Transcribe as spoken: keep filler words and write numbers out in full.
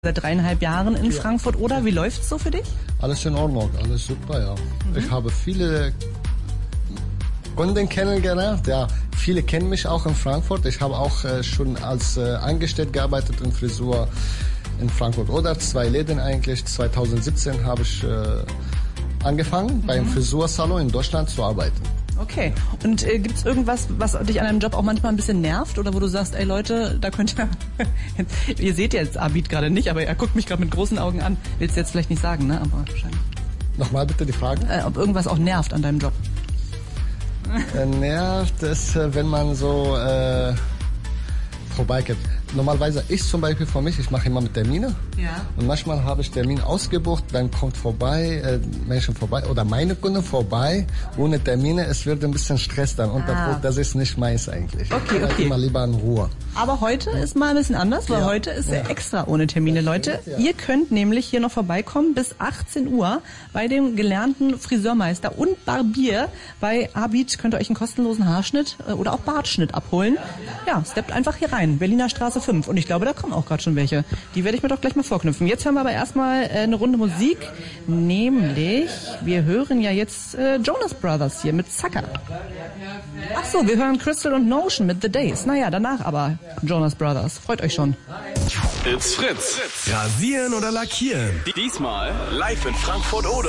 Seit dreieinhalb Jahren in ja. Frankfurt, oder? Wie läuft's so für dich? Alles in Ordnung, alles super, ja. Mhm. Ich habe viele Kunden kennengelernt, ja. Viele kennen mich auch in Frankfurt. Ich habe auch äh, schon als äh, Angestellter gearbeitet in Frisur in Frankfurt oder zwei Läden eigentlich. zwanzig siebzehn habe ich äh, angefangen, mhm. beim Frisursalon in Deutschland zu arbeiten. Okay. Und äh, gibt's irgendwas, was dich an deinem Job auch manchmal ein bisschen nervt oder wo du sagst, ey Leute, da könnt ihr... ihr seht jetzt Abid gerade nicht, aber er guckt mich gerade mit großen Augen an. Willst du jetzt vielleicht nicht sagen, ne? Aber wahrscheinlich. Nochmal bitte die Frage. Äh, ob irgendwas auch nervt an deinem Job. Äh, nervt es, wenn man so äh, vorbeigeht. Normalerweise ich zum Beispiel für mich, ich mache immer mit Termine. Ja. Und manchmal habe ich Termin ausgebucht, dann kommt vorbei, äh, Menschen vorbei oder meine Kunden vorbei ohne Termine. Es wird ein bisschen Stress dann unter ah. Druck. Das ist nicht meins eigentlich. Okay, okay. Immer lieber in Ruhe. Aber heute ist mal ein bisschen anders, weil ja. heute ist ja. extra ohne Termine, Leute. Ja. Ihr könnt nämlich hier noch vorbeikommen bis achtzehn Uhr bei dem gelernten Friseurmeister und Barbier. Bei Abid könnt ihr euch einen kostenlosen Haarschnitt oder auch Bartschnitt abholen. Ja, steppt einfach hier rein. Berliner Straße fünf. Und ich glaube, da kommen auch gerade schon welche. Die werde ich mir doch gleich mal vorknüpfen. Jetzt hören wir aber erstmal äh, eine Runde Musik. Nämlich, wir hören ja jetzt äh, Jonas Brothers hier mit Sucker. Ach so, wir hören Crystal und Notion mit The Days. Naja, danach aber Jonas Brothers. Freut euch schon. It's Fritz. Rasieren oder lackieren? Diesmal live in Frankfurt oder